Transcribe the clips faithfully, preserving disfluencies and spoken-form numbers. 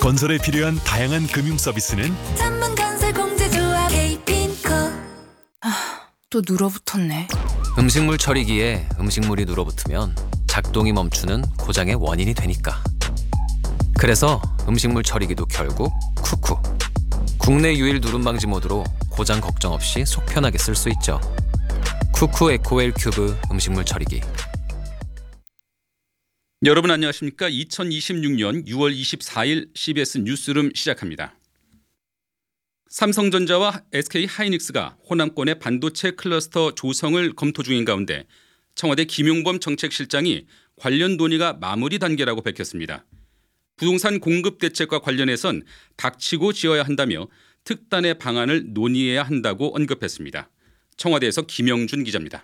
건설에 필요한 다양한 금융 서비스는 전문건설공제조합 에이핀코. 또 눌어붙었네. 음식물 처리기에 음식물이 눌어붙으면 작동이 멈추는 고장의 원인이 되니까. 그래서 음식물 처리기도 결국 쿠쿠. 국내 유일 누름 방지 모드로 고장 걱정 없이 속 편하게 쓸 수 있죠. 쿠쿠 에코웰 큐브 음식물 처리기. 여러분 안녕하십니까? 이천이십육 년 유월 이십사일 씨비에스 뉴스룸 시작합니다. 삼성전자와 에스케이하이닉스가 호남권의 반도체 클러스터 조성을 검토 중인 가운데 청와대 김용범 정책실장이 관련 논의가 마무리 단계라고 밝혔습니다. 부동산 공급 대책과 관련해선 닥치고 지어야 한다며 특단의 방안을 논의해야 한다고 언급했습니다. 청와대에서 김영준 기자입니다.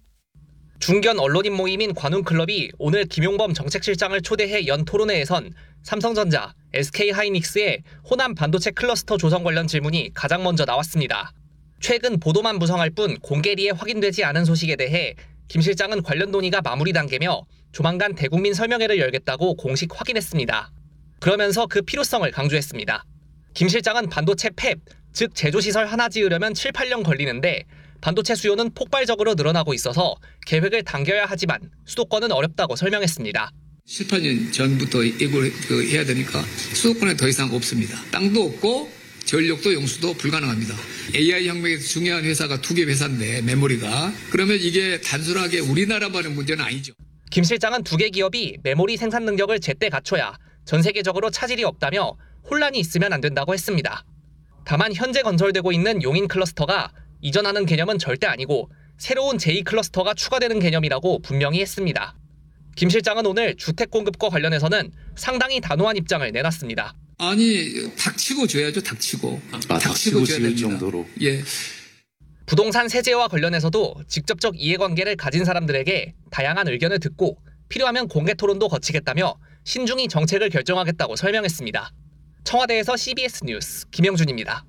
중견 언론인 모임인 관훈클럽이 오늘 김용범 정책실장을 초대해 연 토론회에선 삼성전자, 에스케이하이닉스의 호남 반도체 클러스터 조성 관련 질문이 가장 먼저 나왔습니다. 최근 보도만 무성할 뿐 공개리에 확인되지 않은 소식에 대해 김 실장은 관련 논의가 마무리 단계며 조만간 대국민 설명회를 열겠다고 공식 확인했습니다. 그러면서 그 필요성을 강조했습니다. 김 실장은 반도체 팹, 즉 제조시설 하나 지으려면 칠, 팔 년 걸리는데 반도체 수요는 폭발적으로 늘어나고 있어서 계획을 당겨야 하지만 수도권은 어렵다고 설명했습니다. 칠, 팔 년 전부터 이걸 해야 되니까 수도권에 더 이상 없습니다. 땅도 없고 전력도 용수도 불가능합니다. 에이아이 혁명에서 중요한 회사가 두 개 회사인데 메모리가 그러면 이게 단순하게 우리나라만의 문제는 아니죠. 김 실장은 두 개 기업이 메모리 생산 능력을 제때 갖춰야 전 세계적으로 차질이 없다며 혼란이 있으면 안 된다고 했습니다. 다만 현재 건설되고 있는 용인 클러스터가 이전하는 개념은 절대 아니고 새로운 제이 클러스터가 추가되는 개념이라고 분명히 했습니다. 김 실장은 오늘 주택 공급과 관련해서는 상당히 단호한 입장을 내놨습니다. 아니 닥치고 줘야죠. 닥치고. 아, 닥치고 지을 정도로. 예. 부동산 세제와 관련해서도 직접적 이해관계를 가진 사람들에게 다양한 의견을 듣고 필요하면 공개 토론도 거치겠다며 신중히 정책을 결정하겠다고 설명했습니다. 청와대에서 씨비에스 뉴스 김영준입니다.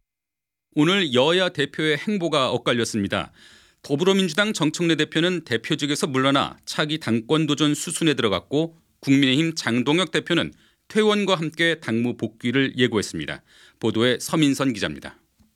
오늘 여야 대표의 행보가 엇갈렸습니다. 더불어민주당 정청래 대표는 대표직에서 물러나 차기 당권 도전 수순에 들어갔고 국민의힘 장동혁 대표는 퇴원과 함께 당무 복귀를 예고했습니다. 보도에 서민선 기자입니다.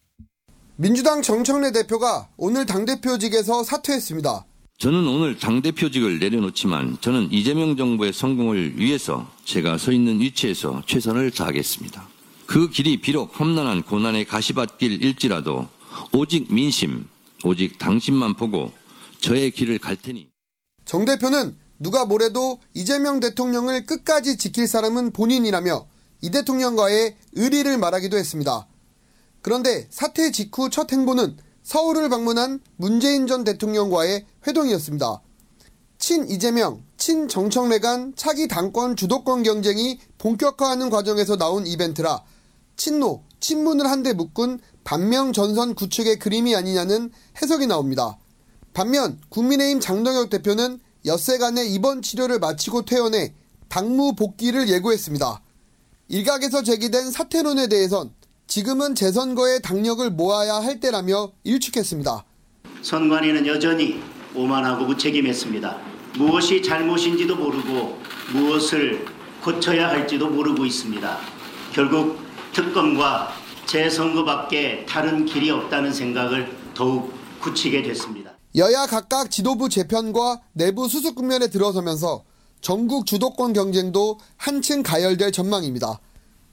민주당 정청래 대표가 오늘 당대표직에서 사퇴했습니다. 저는 오늘 당대표직을 내려놓지만 저는 이재명 정부의 성공을 위해서 제가 서 있는 위치에서 최선을 다하겠습니다. 그 길이 비록 험난한 고난의 가시밭길일지라도 오직 민심, 오직 당신만 보고 저의 길을 갈 테니. 정 대표는 누가 뭐래도 이재명 대통령을 끝까지 지킬 사람은 본인이라며 이 대통령과의 의리를 말하기도 했습니다. 그런데 사퇴 직후 첫 행보는 서울을 방문한 문재인 전 대통령과의 회동이었습니다. 친 이재명, 친 정청래 간 차기 당권 주도권 경쟁이 본격화하는 과정에서 나온 이벤트라 친노, 친문을 한데 묶은 반명 전선 구축의 그림이 아니냐는 해석이 나옵니다. 반면 국민의힘 장동혁 대표는 엿새간의 입원 치료를 마치고 퇴원해 당무 복귀를 예고했습니다. 일각에서 제기된 사퇴론에 대해선 지금은 재선거에 당력을 모아야 할 때라며 일축했습니다. 선관위는 여전히 오만하고 무책임했습니다. 무엇이 잘못인지도 모르고 무엇을 고쳐야 할지도 모르고 있습니다. 결국 특검과 재선거밖에 다른 길이 없다는 생각을 더욱 굳히게 됐습니다. 여야 각각 지도부 재편과 내부 수습 국면에 들어서면서 전국 주도권 경쟁도 한층 가열될 전망입니다.